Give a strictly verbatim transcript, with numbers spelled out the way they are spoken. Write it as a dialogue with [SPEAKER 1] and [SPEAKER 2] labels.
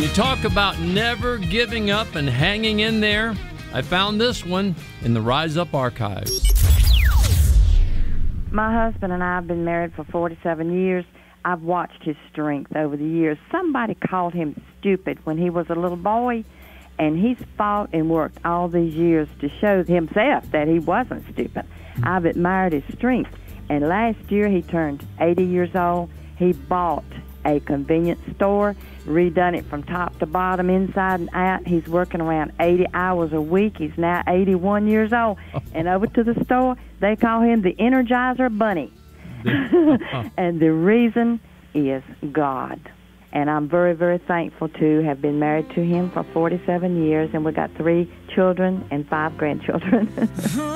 [SPEAKER 1] You talk about never giving up and hanging in there. I found this one in the Rise Up archives.
[SPEAKER 2] My husband and I have been married for forty-seven years. I've watched his strength over the years. Somebody called him stupid when he was a little boy, and he's fought and worked all these years to show himself that he wasn't stupid. I've admired his strength. And last year he turned eighty years old. He bought a convenience store, redone it from top to bottom, inside and out. He's working around eighty hours a week. He's now eighty-one years old. And over to the store, they call him the Energizer Bunny. And the reason is God. And I'm very, very thankful to have been married to him for forty-seven years, and we got three children and five grandchildren.